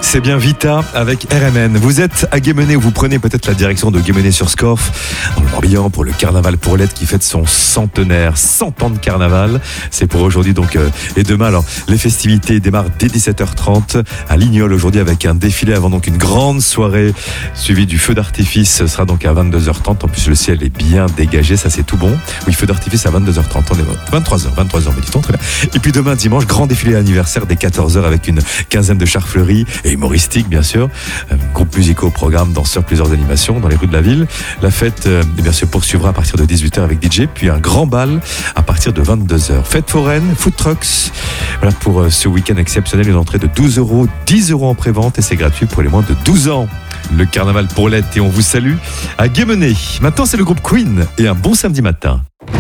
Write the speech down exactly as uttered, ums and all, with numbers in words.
C'est bien Vita avec R M N. Vous êtes à Guémené, vous prenez peut-être la direction de Guémené-sur-Scorff, en Morbihan, pour le carnaval Pourlette qui fête son centenaire, cent ans de carnaval. C'est pour aujourd'hui donc euh, et demain. Alors les festivités démarrent dès dix-sept heures trente à Lignol aujourd'hui avec un défilé avant donc une grande soirée suivie du feu d'artifice. Ce sera donc à vingt-deux heures trente. En plus le ciel est bien dégagé, ça c'est tout bon. Oui, feu d'artifice à vingt-deux heures trente. On est vingt-trois heures, vingt-trois heures me dit-on, très bien. Et puis demain dimanche, grand défilé anniversaire dès quatorze heures avec une quinzaine de chars fleuris et humoristique bien sûr, euh, groupes musicaux au programme, danseurs, plusieurs animations dans les rues de la ville. La fête euh, eh bien, se poursuivra à partir de dix-huit heures avec D J, puis un grand bal à partir de vingt-deux heures. Fête foraine, food trucks, voilà pour euh, ce week-end exceptionnel, une entrée de douze euros, dix euros en pré-vente et c'est gratuit pour les moins de douze ans. Le carnaval Pourlette et on vous salue à Guémené. Maintenant c'est le groupe Queen et un bon samedi matin.